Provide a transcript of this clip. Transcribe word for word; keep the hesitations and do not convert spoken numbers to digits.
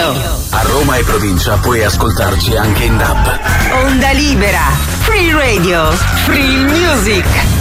Radio. A Roma e provincia puoi ascoltarci anche in D A B. Onda libera. Free Radio. Free music.